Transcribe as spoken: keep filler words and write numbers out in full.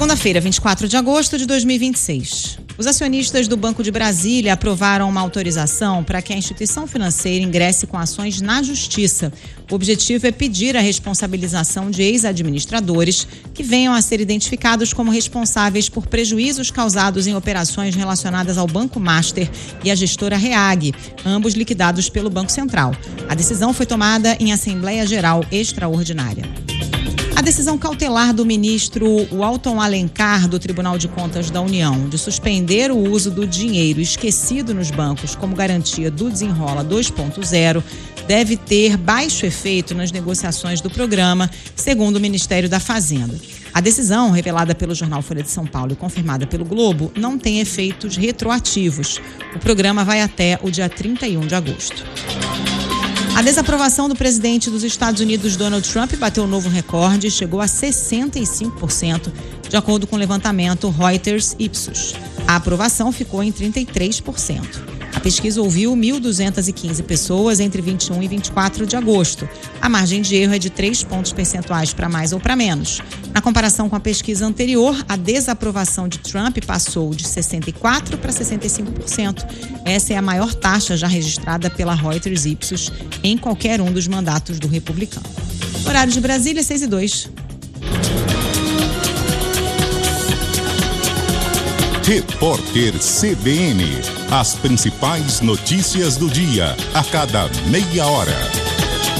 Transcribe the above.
Segunda-feira, vinte e quatro de agosto de dois mil e vinte e seis. Os acionistas do Banco de Brasília aprovaram uma autorização para que a instituição financeira ingresse com ações na Justiça. O objetivo é pedir a responsabilização de ex-administradores que venham a ser identificados como responsáveis por prejuízos causados em operações relacionadas ao Banco Master e à gestora REAG, ambos liquidados pelo Banco Central. A decisão foi tomada em Assembleia Geral Extraordinária. A decisão cautelar do ministro Walton Alencar, do Tribunal de Contas da União, de suspender o uso do dinheiro esquecido nos bancos como garantia do Desenrola dois ponto zero, deve ter baixo efeito nas negociações do programa, segundo o Ministério da Fazenda. A decisão, revelada pelo jornal Folha de São Paulo e confirmada pelo Globo, não tem efeitos retroativos. O programa vai até o dia trinta e um de agosto. A desaprovação do presidente dos Estados Unidos, Donald Trump, bateu um novo recorde e chegou a sessenta e cinco por cento, de acordo com o levantamento Reuters Ipsos. A aprovação ficou em trinta e três por cento. A pesquisa ouviu mil duzentas e quinze pessoas entre vinte e um e vinte e quatro de agosto. A margem de erro é de três pontos percentuais para mais ou para menos. Na comparação com a pesquisa anterior, a desaprovação de Trump passou de sessenta e quatro por cento para sessenta e cinco por cento. Essa é a maior taxa já registrada pela Reuters Ipsos em qualquer um dos mandatos do republicano. Horário de Brasília, seis e dois. Repórter C B N. As principais notícias do dia, a cada meia hora.